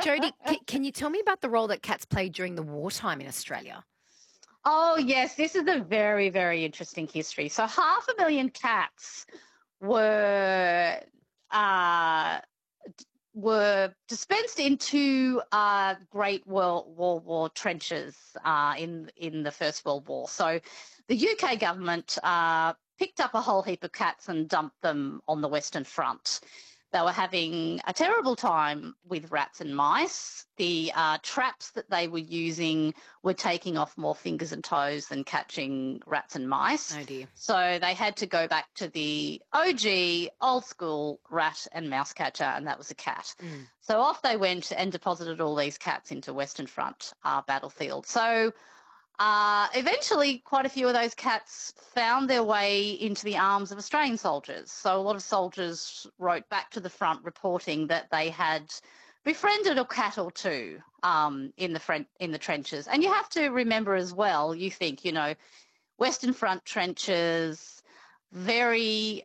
Jody, can you tell me about the role that cats played during the wartime in Australia? Oh, yes, this is a very, very interesting history. So 500,000 cats were uh, were dispensed into Great World War trenches in the First World War. So the UK government picked up a whole heap of cats and dumped them on the Western Front. They were having a terrible time with rats and mice. The traps that they were using were taking off more fingers and toes than catching rats and mice. Oh, dear. So they had to go back to the OG, old school rat and mouse catcher, and that was a cat. So off they went and deposited all these cats into Western Front battlefield. So eventually, quite a few of those cats found their way into the arms of Australian soldiers. So a lot of soldiers wrote back to the front reporting that they had befriended a cat or two in the trenches. And you have to remember as well, you think, Western Front trenches, very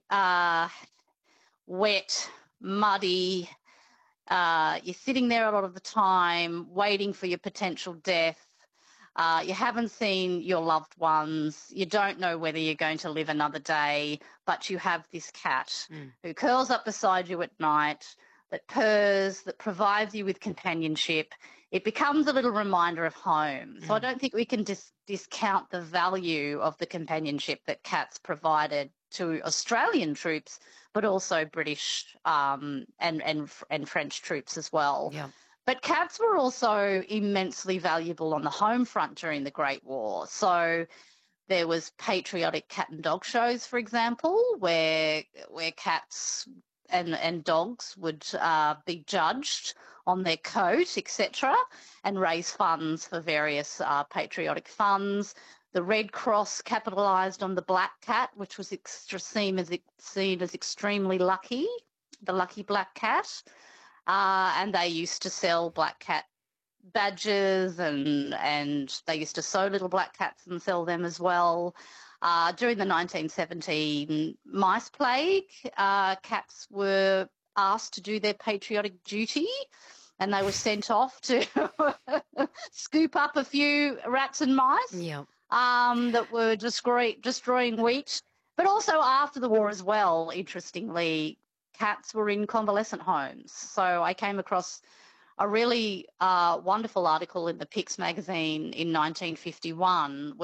wet, muddy. You're sitting there a lot of the time waiting for your potential death. You haven't seen your loved ones. You don't know whether you're going to live another day, but you have this cat who curls up beside you at night, that purrs, that provides you with companionship. It becomes a little reminder of home. So I don't think we can discount the value of the companionship that cats provided to Australian troops, but also British and French troops as well. Yeah. But cats were also immensely valuable on the home front during the Great War. So there was patriotic cat and dog shows, for example, where cats and dogs would be judged on their coat, etc., and raise funds for various patriotic funds. The Red Cross capitalised on the black cat, which was seen as extremely lucky, the lucky black cat. And they used to sell black cat badges and they used to sew little black cats and sell them as well. During the 1917 mice plague, cats were asked to do their patriotic duty and they were sent off to scoop up a few rats and mice that were destroying wheat. But also after the war as well, interestingly, cats were in convalescent homes. So I came across a really wonderful article in the Pix magazine in 1951